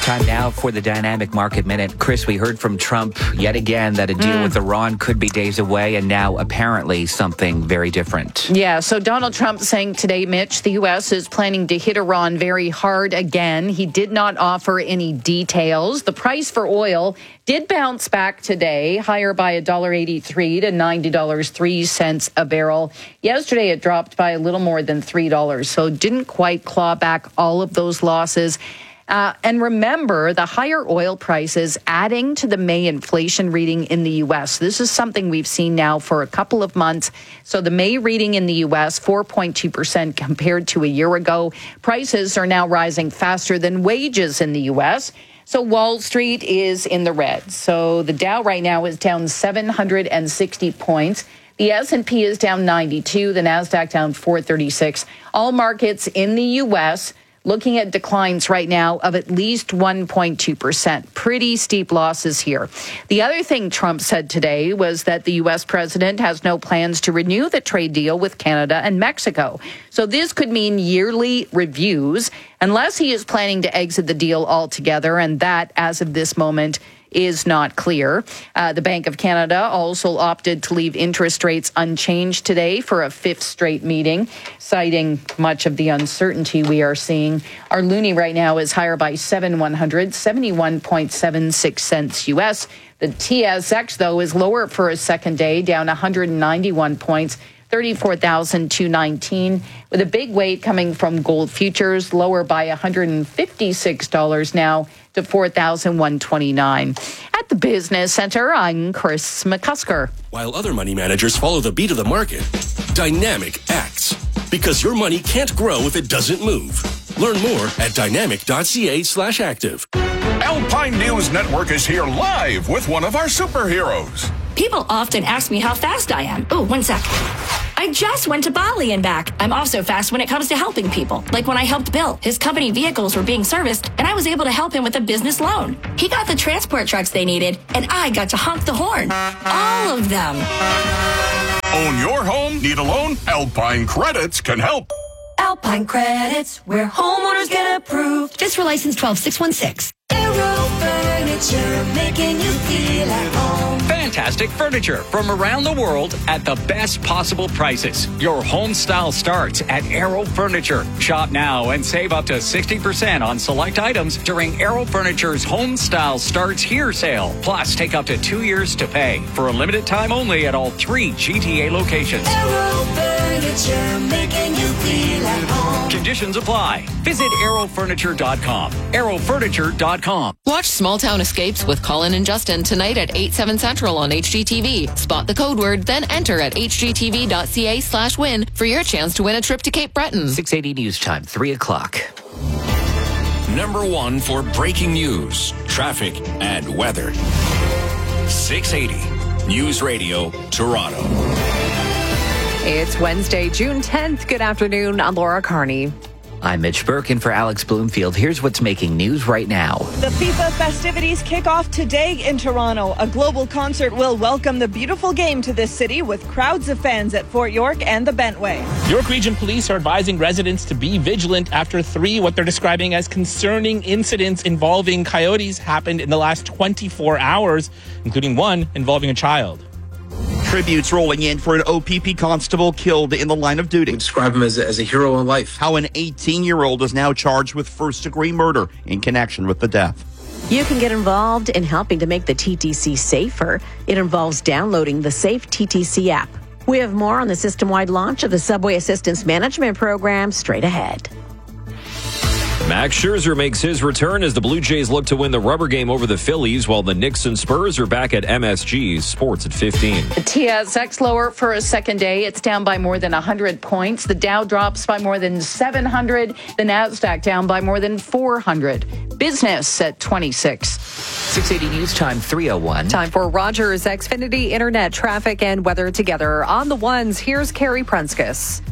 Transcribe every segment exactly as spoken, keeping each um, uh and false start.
Time now for the Dynamic Market Minute. Chris, we heard from Trump yet again that a deal mm. with Iran could be days away, and now apparently something very different. Yeah, so Donald Trump saying today, Mitch, the U S is planning to hit Iran very hard again. He did not offer any details. The price for oil did bounce back today, higher by one dollar eighty-three to ninety dollars and three cents a barrel. Yesterday, it dropped by a little more than three dollars, so didn't quite claw back all of those losses. Uh, and remember, the higher oil prices adding to the May inflation reading in the U S. This is something we've seen now for a couple of months. So the May reading in the U S, four point two percent compared to a year ago. Prices are now rising faster than wages in the U S. So Wall Street is in the red. So the Dow right now is down seven hundred sixty points. The S and P is down ninety-two. The NASDAQ down four thirty-six. All markets in the U S looking at declines right now of at least one point two percent. Pretty steep losses here. The other thing Trump said today was that the U S president has no plans to renew the trade deal with Canada and Mexico. So this could mean yearly reviews unless he is planning to exit the deal altogether. And that, as of this moment, is not clear. Uh, the Bank of Canada also opted to leave interest rates unchanged today for a fifth straight meeting, citing much of the uncertainty we are seeing. Our loonie right now is higher by seven one hundred, seventy-one point seven six cents U S. The T S X, though, is lower for a second day, down one hundred ninety-one points, thirty-four thousand two hundred nineteen, with a big weight coming from gold futures, lower by one hundred fifty-six dollars now to four thousand one hundred twenty-nine dollars. At the Business Center, I'm Chris McCusker. While other money managers follow the beat of the market, Dynamic acts. Because your money can't grow if it doesn't move. Learn more at dynamic.ca slash active. Alpine News Network is here live with one of our superheroes. People often ask me how fast I am. Oh, one sec. I just went to Bali and back. I'm also fast when it comes to helping people. Like when I helped Bill. His company vehicles were being serviced, and I was able to help him with a business loan. He got the transport trucks they needed, and I got to honk the horn. All of them. Own your home? Need a loan? Alpine Credits can help. Alpine Credits, where homeowners get approved. Just for license twelve six one six. Aero Furniture, making you feel at home. Fantastic furniture from around the world at the best possible prices. Your home style starts at Aero Furniture. Shop now and save up to sixty percent on select items during Aero Furniture's Home Style Starts Here sale. Plus, take up to two years to pay for a limited time only at all three G T A locations. Aero Furniture, making you feel at home. Conditions apply. Visit aero furniture dot com. aero furniture dot com. Watch Small Town Escapes with Colin and Justin tonight at eight, seven Central on H G T V. Spot the code word, then enter at hgtv.ca slash win for your chance to win a trip to Cape Breton. six eighty News Time, three o'clock. Number one for breaking news, traffic, and weather. six eighty News Radio, Toronto. It's Wednesday, June tenth. Good afternoon. I'm Laura Carney. I'm Mitch Birkin for Alex Bloomfield. Here's what's making news right now. The FIFA festivities kick off today in Toronto. A global concert will welcome the beautiful game to this city with crowds of fans at Fort York and the Bentway. York Region Police are advising residents to be vigilant after three what they're describing as concerning incidents involving coyotes happened in the last twenty-four hours, including one involving a child. Tributes rolling in for an O P P constable killed in the line of duty. Describe him as a, as a hero in life. How an eighteen-year-old is now charged with first-degree murder in connection with the death. You can get involved in helping to make the T T C safer. It involves downloading the Safe T T C app. We have more on the system-wide launch of the Subway Assistance Management Program straight ahead. Max Scherzer makes his return as the Blue Jays look to win the rubber game over the Phillies, while the Knicks and Spurs are back at M S G's Sports at fifteen. The T S X lower for a second day. It's down by more than one hundred points. The Dow drops by more than seven hundred. The NASDAQ down by more than four hundred. Business at twenty-six. six eighty News Time, three oh one. Time for Rogers Xfinity Internet traffic and weather together. On the ones, here's Carrie Prunskis.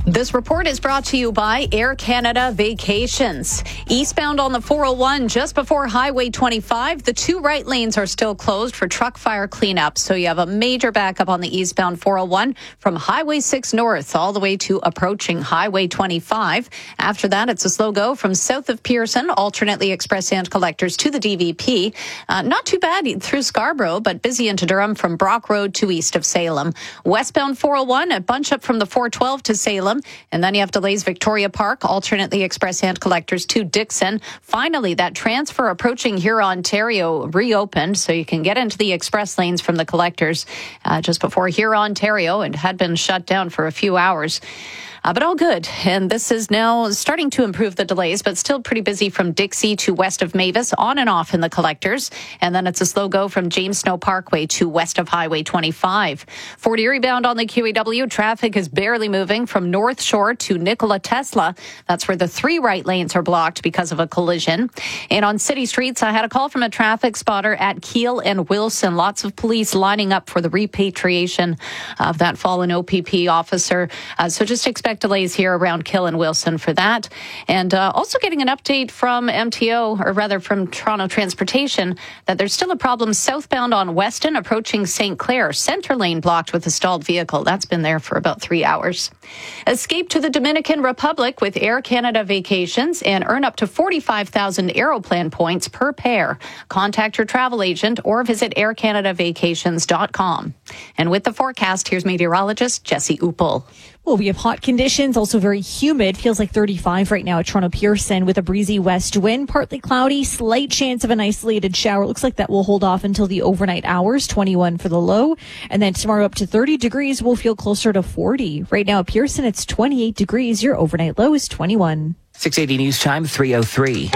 This report is brought to you by Air Canada Vacations. Eastbound on the four oh one, just before Highway twenty-five, the two right lanes are still closed for truck fire cleanup. So you have a major backup on the eastbound four oh one from Highway six North all the way to approaching Highway twenty-five. After that, it's a slow go from south of Pearson, alternately express and collectors to the D V P. Uh, not too bad through Scarborough, but busy into Durham from Brock Road to east of Salem. Westbound four oh one, a bunch up from the four twelve to Salem. And then you have delays Victoria Park, alternately express and collectors to Dixon. Finally, that transfer approaching here, Ontario, reopened, so you can get into the express lanes from the collectors uh, just before here, Ontario, and had been shut down for a few hours. Uh, but all good. And this is now starting to improve the delays, but still pretty busy from Dixie to west of Mavis, on and off in the collectors. And then it's a slow go from James Snow Parkway to west of Highway twenty-five. Fort Erie bound on the Q E W, traffic is barely moving from North Shore to Nikola Tesla. That's where the three right lanes are blocked because of a collision. And on city streets, I had a call from a traffic spotter at Keele and Wilson. Lots of police lining up for the repatriation of that fallen O P P officer. Uh, so just expect delays here around Kill and Wilson for that. And uh, also getting an update from M T O, or rather from Toronto Transportation, that there's still a problem southbound on Weston approaching Saint Clair. Center lane blocked with a stalled vehicle. That's been there for about three hours. Escape to the Dominican Republic with Air Canada Vacations and earn up to forty-five thousand Aeroplan points per pair. Contact your travel agent or visit air canada vacations dot com. And with the forecast, here's meteorologist Jesse Uppel. Well, we have hot conditions, also very humid. Feels like thirty-five right now at Toronto Pearson with a breezy west wind. Partly cloudy, slight chance of an isolated shower. Looks like that will hold off until the overnight hours, twenty-one for the low. And then tomorrow up to thirty degrees, we'll feel closer to forty. Right now at Pearson, it's twenty-eight degrees. Your overnight low is twenty-one. six eighty News Time, three oh three.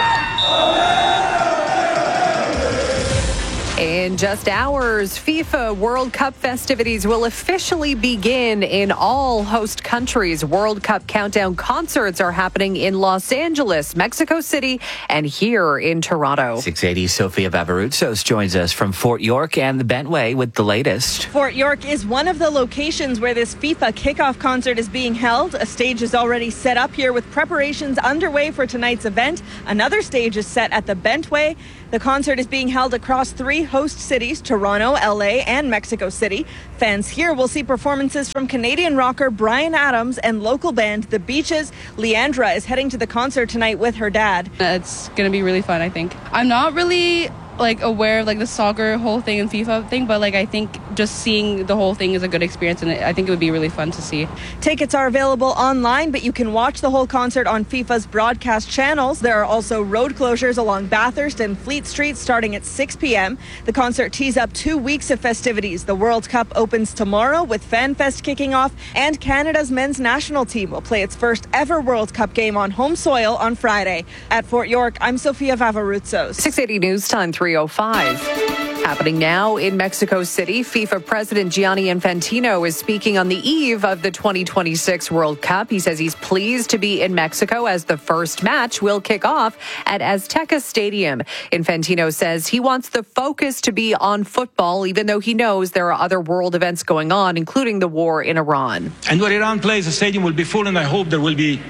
In just hours, FIFA World Cup festivities will officially begin in all host countries. World Cup countdown concerts are happening in Los Angeles, Mexico City, and here in Toronto. six eighty, Sophia Vavarutsos joins us from Fort York and the Bentway with the latest. Fort York is one of the locations where this FIFA kickoff concert is being held. A stage is already set up here with preparations underway for tonight's event. Another stage is set at the Bentway. The concert is being held across three host cities, Toronto, L A, and Mexico City. Fans here will see performances from Canadian rocker Bryan Adams and local band The Beaches. Leandra is heading to the concert tonight with her dad. It's going to be really fun, I think. I'm not really like aware of like the soccer whole thing and FIFA thing, but like I think just seeing the whole thing is a good experience, and I think it would be really fun to see. Tickets are available online, but you can watch the whole concert on FIFA's broadcast channels. There are also road closures along Bathurst and Fleet Street starting at six p.m. The concert tees up two weeks of festivities. The World Cup opens tomorrow with FanFest kicking off, and Canada's men's national team will play its first ever World Cup game on home soil on Friday. At Fort York, I'm Sophia Vavarutsos. six eighty News Time, three oh five. Happening now in Mexico City, FIFA President Gianni Infantino is speaking on the eve of the twenty twenty-six World Cup. He says he's pleased to be in Mexico as the first match will kick off at Azteca Stadium. Infantino says he wants the focus to be on football, even though he knows there are other world events going on, including the war in Iran. And when Iran plays, the stadium will be full, and I hope there will be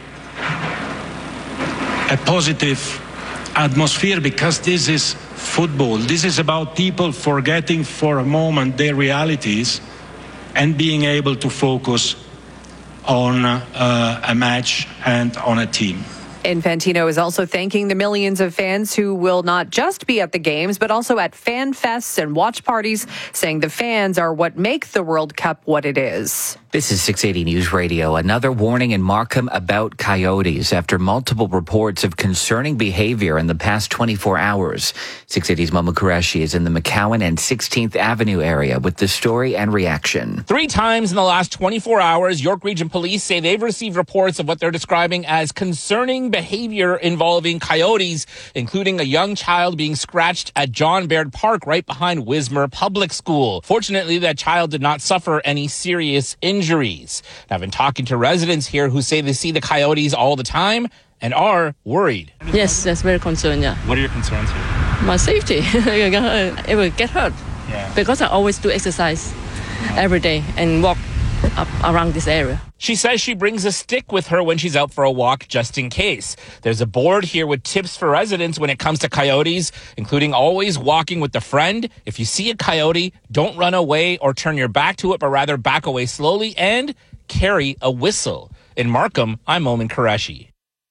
a positive atmosphere, because this is football. This is about people forgetting for a moment their realities and being able to focus on uh, a match and on a team. Infantino is also thanking the millions of fans who will not just be at the games, but also at fan fests and watch parties, saying the fans are what make the World Cup what it is. This is six eighty News Radio. Another warning in Markham about coyotes after multiple reports of concerning behavior in the past twenty-four hours. six eighty's Momo Qureshi is in the McCowan and sixteenth Avenue area with the story and reaction. Three times in the last twenty-four hours, York Region Police say they've received reports of what they're describing as concerning behavior involving coyotes, including a young child being scratched at John Baird Park right behind Wismar Public School. Fortunately, that child did not suffer any serious injuries. Injuries. I've been talking to residents here who say they see the coyotes all the time and are worried. Yes, that's very concerned, yeah. What are your concerns here? My safety. It will get hurt. Yeah. Because I always do exercise every day and walk up around this area. She says she brings a stick with her when she's out for a walk just in case. There's a board here with tips for residents when it comes to coyotes, including always walking with a friend. If you see a coyote, don't run away or turn your back to it, but rather back away slowly and carry a whistle. In Markham, I'm Momin Qureshi.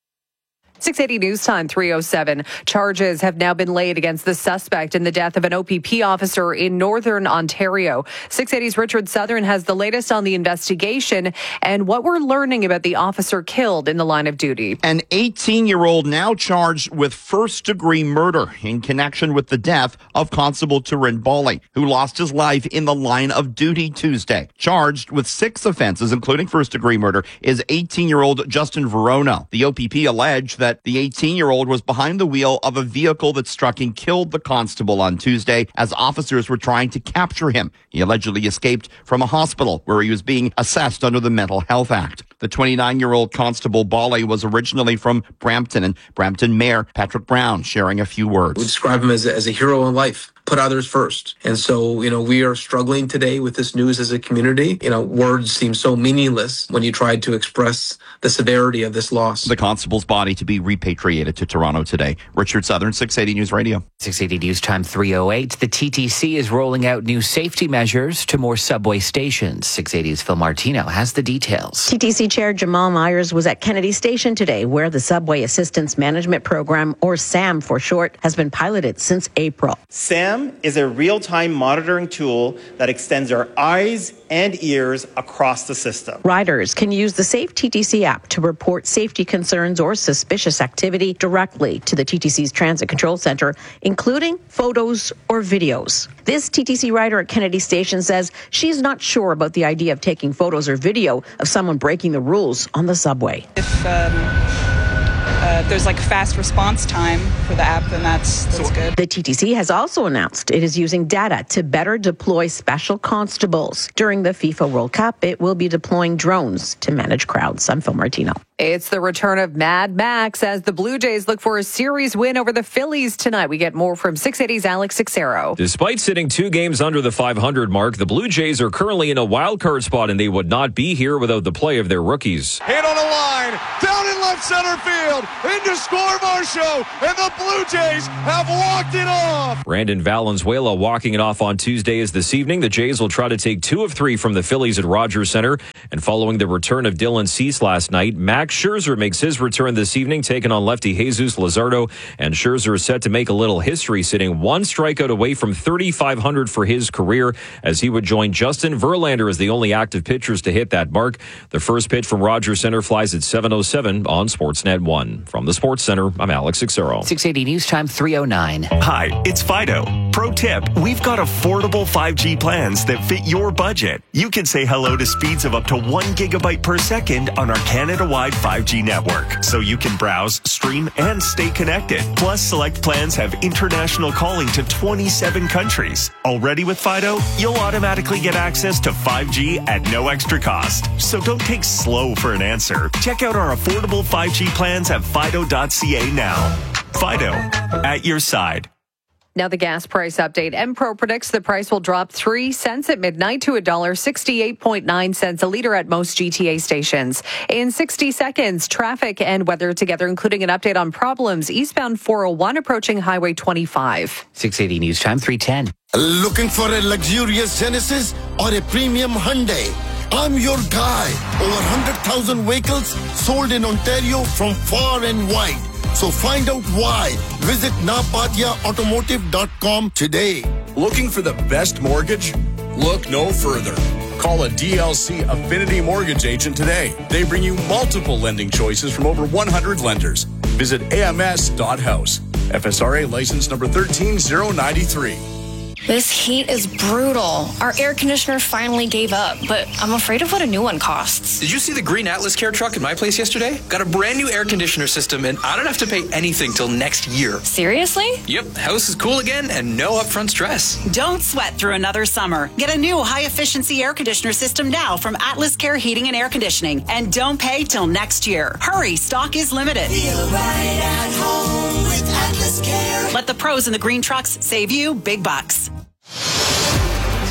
six eighty News Time, three oh seven. Charges have now been laid against the suspect in the death of an O P P officer in Northern Ontario. six eighty's Richard Southern has the latest on the investigation and what we're learning about the officer killed in the line of duty. An eighteen-year-old now charged with first-degree murder in connection with the death of Constable Turin Bali, who lost his life in the line of duty Tuesday. Charged with six offenses, including first-degree murder, is eighteen-year-old Justin Verona. The O P P alleged that the eighteen-year-old was behind the wheel of a vehicle that struck and killed the constable on Tuesday as officers were trying to capture him. He allegedly escaped from a hospital where he was being assessed under the Mental Health Act. The twenty-nine-year-old Constable Bali was originally from Brampton, and Brampton Mayor Patrick Brown sharing a few words. We describe him as a, as a hero in life. Put others first. And so, you know, we are struggling today with this news as a community. You know, words seem so meaningless when you try to express the severity of this loss. The constable's body to be repatriated to Toronto today. Richard Southern, six eighty News Radio. six eighty News Time, three oh eight. The T T C is rolling out new safety measures to more subway stations. six eighty's Phil Martino has the details. T T C Chair Jamal Myers was at Kennedy Station today, where the Subway Assistance Management Program, or SAM for short, has been piloted since April. SAM is a real-time monitoring tool that extends our eyes and ears across the system. Riders can use the Safe T T C app to report safety concerns or suspicious activity directly to the T T C's Transit Control Center, including photos or videos. This T T C rider at Kennedy Station says she's not sure about the idea of taking photos or video of someone breaking the rules on the subway. If um Uh, there's like fast response time for the app, then that's, that's good. The T T C has also announced it is using data to better deploy special constables. During the FIFA World Cup, it will be deploying drones to manage crowds. I'm Phil Martino. It's the return of Mad Max as the Blue Jays look for a series win over the Phillies tonight. We get more from six eighty's Alex Sixero. Despite sitting two games under the five hundred mark, the Blue Jays are currently in a wild card spot, and they would not be here without the play of their rookies. Hit on a line, down in left center field, into score Marshall, and the Blue Jays have walked it off. Brandon Valenzuela walking it off on Tuesday is this evening. The Jays will try to take two of three from the Phillies at Rogers Center. And following the return of Dylan Cease last night, Max Scherzer makes his return this evening, taking on lefty Jesus Luzardo. And Scherzer is set to make a little history, sitting one strikeout away from thirty-five hundred for his career, as he would join Justin Verlander as the only active pitchers to hit that mark. The first pitch from Rogers Center flies at seven oh seven on Sportsnet one. From the Sports Center, I'm Alex Sixero. six eighty News Time, three oh nine. Hi, it's Fido. Pro tip, we've got affordable five G plans that fit your budget. You can say hello to speeds of up to one gigabyte per second on our Canada-wide five G network, so you can browse, stream, and stay connected. Plus, select plans have international calling to twenty-seven countries. Already with Fido, you'll automatically get access to five G at no extra cost. So don't take slow for an answer. Check out our affordable five G plans at fido dot c a now. Fido, at your side. Now the gas price update. Enpro predicts the price will drop three cents at midnight to one dollar sixty-eight point nine cents a liter at most G T A stations. In sixty seconds, traffic and weather together, including an update on problems eastbound four oh one approaching Highway twenty-five. six eighty News Time, three ten. Looking for a luxurious Genesis or a premium Hyundai? I'm your guy. Over one hundred thousand vehicles sold in Ontario from far and wide. So find out why. Visit napatia automotive dot com today. Looking for the best mortgage? Look no further. Call a D L C Affinity Mortgage agent today. They bring you multiple lending choices from over one hundred lenders. Visit A M S dot house. F S R A license number one three zero nine three. This heat is brutal. Our air conditioner finally gave up, but I'm afraid of what a new one costs. Did you see the green Atlas Care truck in my place yesterday? Got a brand new air conditioner system, and I don't have to pay anything till next year. Seriously? Yep, house is cool again and no upfront stress. Don't sweat through another summer. Get a new high-efficiency air conditioner system now from Atlas Care Heating and Air Conditioning, and don't pay till next year. Hurry, stock is limited. Feel right at home with Atlas Care. Let the pros in the green trucks save you big bucks.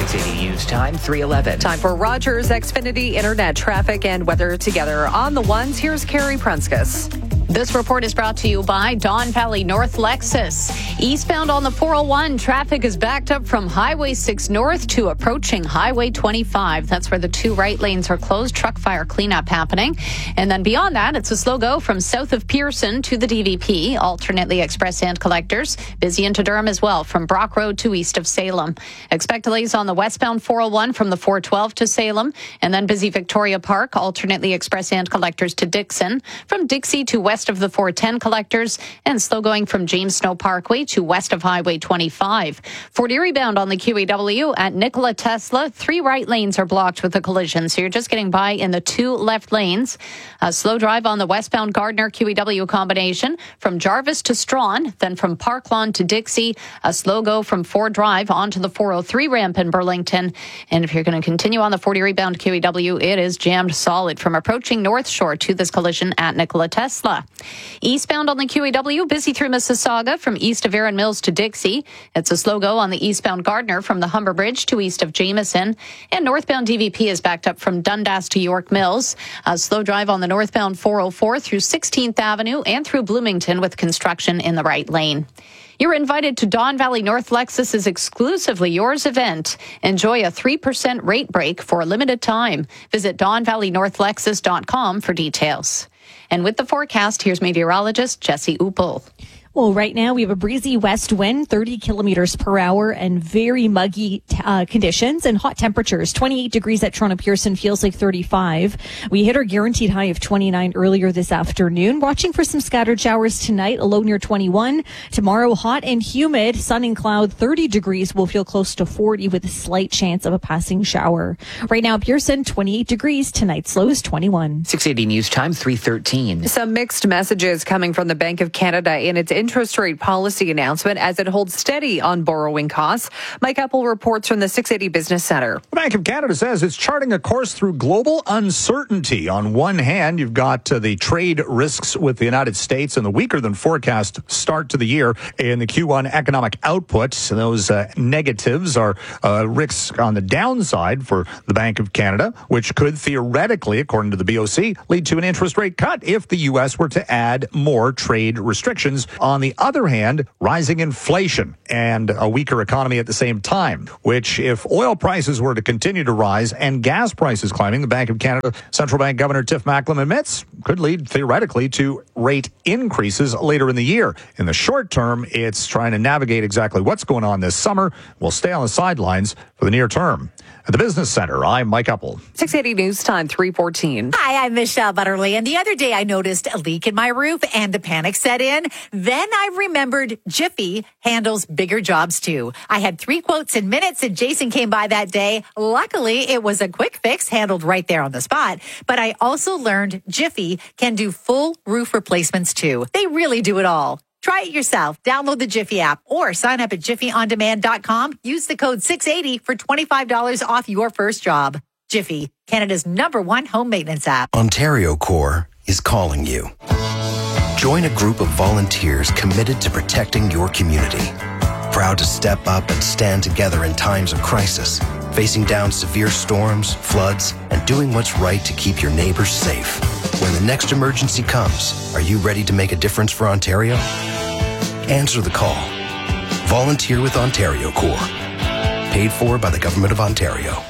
six eighty News Time, three eleven. Time for Rogers Xfinity Internet traffic and weather together. On the ones, here's Carrie Prunskis. This report is brought to you by Don Valley North Lexus. Eastbound on the four oh one, traffic is backed up from Highway six North to approaching Highway twenty-five. That's where the two right lanes are closed. Truck fire cleanup happening. And then beyond that, it's a slow go from south of Pearson to the D V P. Alternately express and collectors. Busy into Durham as well from Brock Road to east of Salem. Expect delays on the westbound four oh one from the four twelve to Salem. And then busy Victoria Park. Alternately express and collectors to Dixon. From Dixie to west of the four ten collectors, and slow going from James Snow Parkway to west of Highway twenty-five. Fort Erie bound on the Q E W at Nikola Tesla. Three right lanes are blocked with a collision, so you're just getting by in the two left lanes. A slow drive on the westbound Gardner Q E W combination from Jarvis to Strawn, then from Park Lawn to Dixie. A slow go from Ford Drive onto the four oh three ramp in Burlington. And if you're going to continue on the Fort Erie bound Q E W, it is jammed solid from approaching North Shore to this collision at Nikola Tesla. Eastbound on the Q E W, busy through Mississauga from east of Erin Mills to Dixie. It's a slow go on the eastbound Gardner from the Humber Bridge to east of Jameson. And northbound D V P is backed up from Dundas to York Mills. A slow drive on the northbound four oh four through sixteenth Avenue and through Bloomington with construction in the right lane. You're invited to Don Valley North Lexus's Exclusively Yours event. Enjoy a three percent rate break for a limited time. Visit don valley north lexus dot com for details. And with the forecast, here's meteorologist Jesse Uppel. Well, right now we have a breezy west wind, thirty kilometers per hour, and very muggy uh, conditions and hot temperatures. twenty-eight degrees at Toronto Pearson, feels like thirty-five. We hit our guaranteed high of twenty-nine earlier this afternoon. Watching for some scattered showers tonight, a low near twenty-one. Tomorrow, hot and humid, sun and cloud, thirty degrees. Will feel close to forty with a slight chance of a passing shower. Right now, Pearson, twenty-eight degrees. Tonight's low is twenty-one. six eighty News Time, three thirteen. Some mixed messages coming from the Bank of Canada in its interest rate policy announcement as it holds steady on borrowing costs. Mike Apple reports from the six eighty Business Center. The Bank of Canada says it's charting a course through global uncertainty. On one hand, you've got uh, the trade risks with the United States and the weaker than forecast start to the year in the Q one economic output. So those uh, negatives are uh, risks on the downside for the Bank of Canada, which could theoretically, according to the B O C, lead to an interest rate cut if the U S were to add more trade restrictions. On the other hand, rising inflation and a weaker economy at the same time, which if oil prices were to continue to rise and gas prices climbing, the Bank of Canada Central Bank Governor Tiff Macklem admits could lead theoretically to rate increases later in the year. In the short term, it's trying to navigate exactly what's going on this summer. We'll stay on the sidelines for the near term. At the Business Center, I'm Mike Uppel. six eighty News Time, three fourteen. Hi, I'm Michelle Butterly, and the other day I noticed a leak in my roof and the panic set in. Then I remembered Jiffy handles bigger jobs too. I had three quotes in minutes and Jason came by that day. Luckily, it was a quick fix handled right there on the spot. But I also learned Jiffy can do full roof replacements too. They really do it all. Try it yourself. Download the Jiffy app or sign up at jiffy on demand dot com. Use the code six eighty for twenty-five dollars off your first job. Jiffy, Canada's number one home maintenance app. Ontario Corps is calling you. Join a group of volunteers committed to protecting your community. Proud to step up and stand together in times of crisis, facing down severe storms, floods, and doing what's right to keep your neighbors safe. When the next emergency comes, are you ready to make a difference for Ontario? Answer the call. Volunteer with Ontario Corps. Paid for by the Government of Ontario.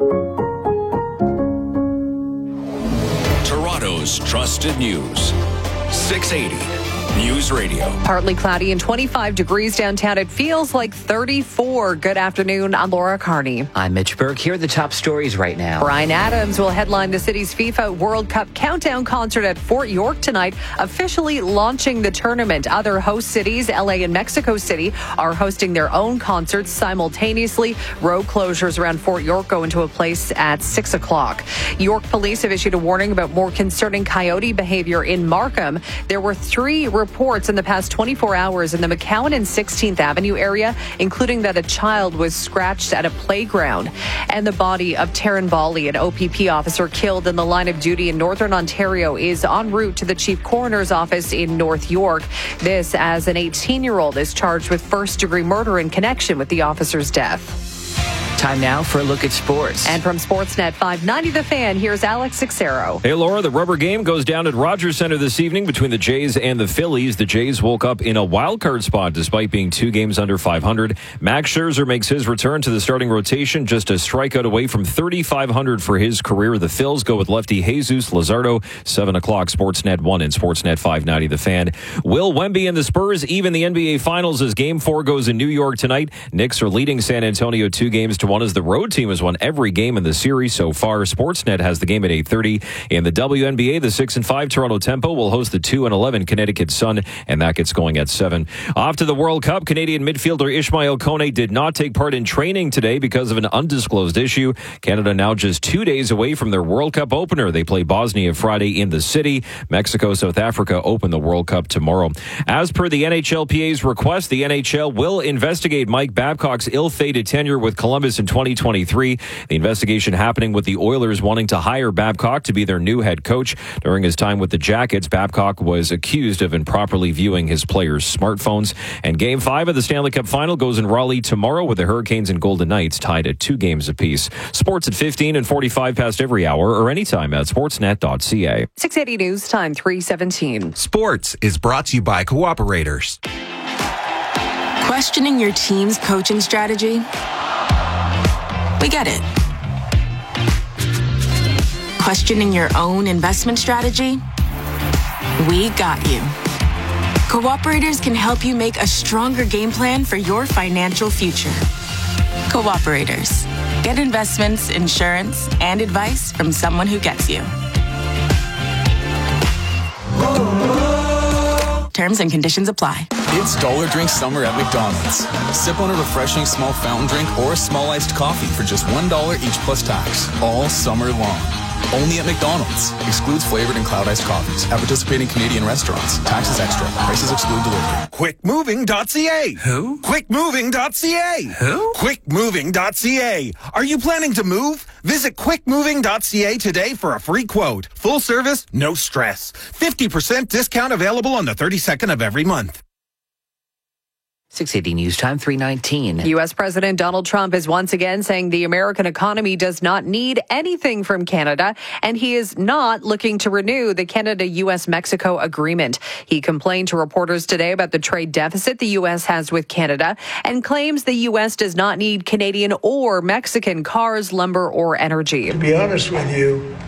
Toronto's trusted news. six eighty News Radio. Partly cloudy and twenty-five degrees downtown. It feels like thirty-four. Good afternoon. I'm Laura Carney. I'm Mitch Burke. Here are the top stories right now. Bryan Adams will headline the city's FIFA World Cup countdown concert at Fort York tonight, officially launching the tournament. Other host cities, L A and Mexico City, are hosting their own concerts simultaneously. Road closures around Fort York go into a place at six o'clock. York police have issued a warning about more concerning coyote behavior in Markham. There were three reports in the past twenty-four hours in the McCowan and sixteenth Avenue area, including that a child was scratched at a playground. And the body of Taryn Bali, an O P P officer killed in the line of duty in Northern Ontario, is en route to the Chief Coroner's office in North York. This as an eighteen-year-old is charged with first-degree murder in connection with the officer's death. Time now for a look at sports. And from Sportsnet five ninety The Fan, here's Alex Sixero. Hey, Laura, the rubber game goes down at Rogers Center this evening between the Jays and the Phillies. The Jays woke up in a wild card spot despite being two games under five hundred. Max Scherzer makes his return to the starting rotation, just a strikeout away from thirty-five hundred for his career. The Phils go with lefty Jesus Luzardo. seven o'clock, Sportsnet one and Sportsnet five ninety The Fan. Will Wemby and the Spurs even the N B A Finals as Game four goes in New York tonight. Knicks are leading San Antonio two games to one as the road team has won every game in the series so far. Sportsnet has the game at eight thirty. In the W N B A, the six and five Toronto Tempo will host the two and eleven Connecticut Sun, and that gets going at seven. Off to the World Cup, Canadian midfielder Ishmael Kone did not take part in training today because of an undisclosed issue. Canada now just two days away from their World Cup opener. They play Bosnia Friday in the city. Mexico, South Africa open the World Cup tomorrow. As per the N H L P A's request, the N H L will investigate Mike Babcock's ill-fated tenure with Columbus in twenty twenty-three. The investigation happening with the Oilers wanting to hire Babcock to be their new head coach. During his time with the Jackets, Babcock was accused of improperly viewing his players' smartphones. And Game five of the Stanley Cup Final goes in Raleigh tomorrow with the Hurricanes and Golden Knights tied at two games apiece. Sports at fifteen and forty-five past every hour or anytime at sportsnet dot c a. six eighty News Time, three seventeen. Sports is brought to you by Cooperators. Questioning your team's coaching strategy? We get it. Questioning your own investment strategy? We got you. Cooperators can help you make a stronger game plan for your financial future. Cooperators. Get investments, insurance, and advice from someone who gets you. Terms and conditions apply. It's Dollar Drink Summer at McDonald's. Sip on a refreshing small fountain drink or a small iced coffee for just one dollar each plus tax, all summer long. Only at McDonald's. Excludes flavored and cloud iced coffees at participating Canadian restaurants. Taxes extra. Prices exclude delivery. quick moving dot c a. Who? quick moving dot c a. Who? quick moving dot c a. Are you planning to move? Visit quick moving dot c a today for a free quote. Full service, no stress. fifty percent discount available on the thirty-second of every month. six eighty News Time, three nineteen. U S. President Donald Trump is once again saying the American economy does not need anything from Canada, and he is not looking to renew the Canada-U S Mexico agreement. He complained to reporters today about the trade deficit the U S has with Canada and claims the U S does not need Canadian or Mexican cars, lumber, or energy. To be honest with you,